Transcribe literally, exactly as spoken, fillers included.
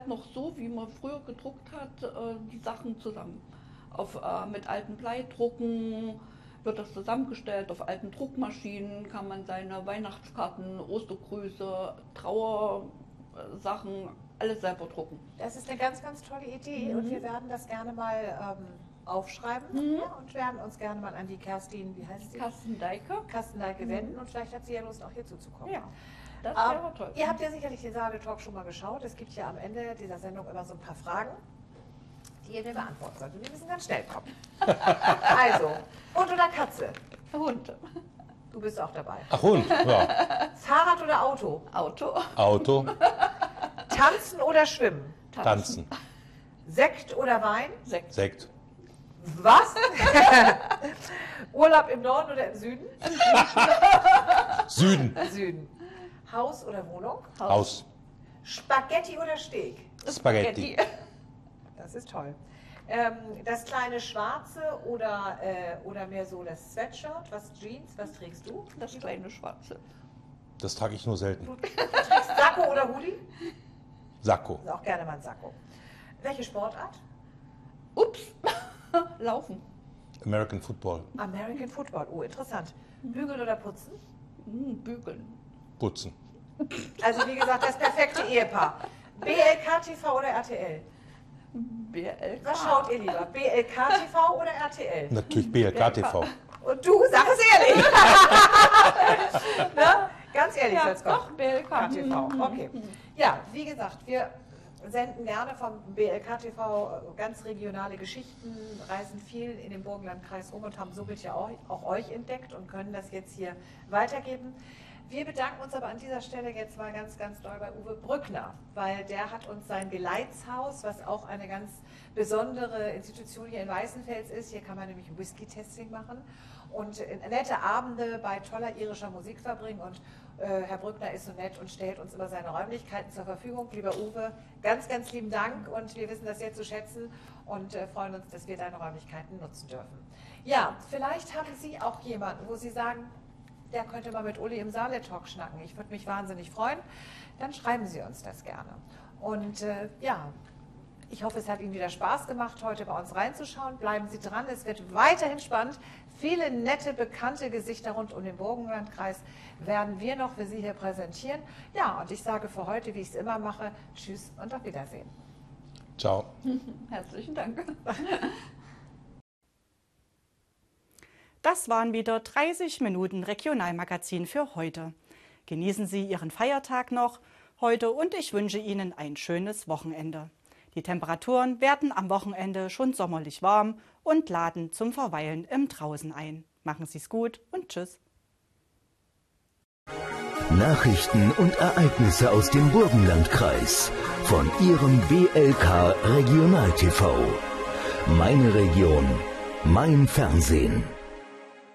Noch so, wie man früher gedruckt hat, äh, die Sachen zusammen. Auf, äh, mit alten Bleidrucken wird das zusammengestellt, auf alten Druckmaschinen kann man seine Weihnachtskarten, Ostergrüße, Trauersachen, alles selber drucken. Das ist eine ganz, ganz tolle Idee, mhm. und wir werden das gerne mal ähm, aufschreiben, mhm. ja, und werden uns gerne mal an die Kerstin, wie heißt sie? Carsten Deike. Carsten Deike mhm. wenden, und vielleicht hat sie ja Lust, auch hierzu zu kommen. Ja. Das wäre ähm, toll. Ihr habt ja sicherlich den Saale-Talk schon mal geschaut. Es gibt ja am Ende dieser Sendung immer so ein paar Fragen, die ihr mir beantworten sollt. Und die müssen ganz schnell kommen. Also, Hund oder Katze? Hund. Du bist auch dabei. Ach, Hund, ja. Fahrrad oder Auto? Auto. Auto. Tanzen oder Schwimmen? Tanzen. Sekt oder Wein? Sekt. Sekt. Was? Urlaub im Norden oder im Süden? Süden. Süden. Haus oder Wohnung? Haus. Haus. Spaghetti oder Steak? Spaghetti. Das ist toll. Ähm, das kleine Schwarze oder, äh, oder mehr so das Sweatshirt? Was Jeans? Was trägst du? Das kleine Schwarze. Das trage ich nur selten. Du trägst Sakko oder Hoodie? Sakko. Also auch gerne mal ein Sakko. Welche Sportart? Ups. Laufen. American Football. American Football. Oh, interessant. Bügeln oder putzen? Hm, bügeln. Putzen. Also wie gesagt, das perfekte Ehepaar. B L K T V oder R T L? B L K. Was schaut ihr lieber? B L K T V oder R T L? Natürlich B L K T V. Und du, sag es ehrlich. Ne? Ganz ehrlich, Ja, soll's kommen. doch, B L K. T V. Okay. Ja, wie gesagt, wir senden gerne vom B L K T V ganz regionale Geschichten, reisen viel in den Burgenlandkreis rum und haben somit ja auch, auch euch entdeckt und können das jetzt hier weitergeben. Wir bedanken uns aber an dieser Stelle jetzt mal ganz, ganz doll bei Uwe Brückner, weil der hat uns sein Geleitshaus, was auch eine ganz besondere Institution hier in Weißenfels ist. Hier kann man nämlich ein Whisky-Testing machen und nette Abende bei toller irischer Musik verbringen. Und äh, Herr Brückner ist so nett und stellt uns immer seine Räumlichkeiten zur Verfügung. Lieber Uwe, ganz, ganz lieben Dank, und wir wissen das sehr zu schätzen und äh, freuen uns, dass wir deine Räumlichkeiten nutzen dürfen. Ja, vielleicht haben Sie auch jemanden, wo Sie sagen, der könnte mal mit Uli im Saale-Talk schnacken. Ich würde mich wahnsinnig freuen. Dann schreiben Sie uns das gerne. Und äh, ja, ich hoffe, es hat Ihnen wieder Spaß gemacht, heute bei uns reinzuschauen. Bleiben Sie dran, es wird weiterhin spannend. Viele nette, bekannte Gesichter rund um den Burgenlandkreis werden wir noch für Sie hier präsentieren. Ja, und ich sage für heute, wie ich es immer mache, tschüss und auf Wiedersehen. Ciao. Herzlichen Dank. Das waren wieder dreißig Minuten Regionalmagazin für heute. Genießen Sie Ihren Feiertag noch heute und ich wünsche Ihnen ein schönes Wochenende. Die Temperaturen werden am Wochenende schon sommerlich warm und laden zum Verweilen im Draußen ein. Machen Sie es gut und tschüss. Nachrichten und Ereignisse aus dem Burgenlandkreis von Ihrem B L K Regional T V. Meine Region, mein Fernsehen.